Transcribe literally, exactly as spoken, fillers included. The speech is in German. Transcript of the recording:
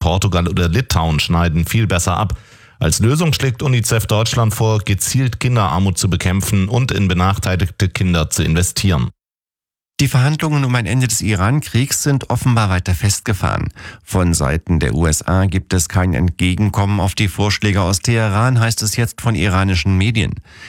Portugal oder Litauen schneiden viel besser ab. Als Lösung schlägt UNICEF Deutschland vor, gezielt Kinderarmut zu bekämpfen und in benachteiligte Kinder zu investieren. Die Verhandlungen um ein Ende des Iran-Kriegs sind offenbar weiter festgefahren. Von Seiten der U S A gibt es kein Entgegenkommen auf die Vorschläge aus Teheran, heißt es jetzt von iranischen Medien.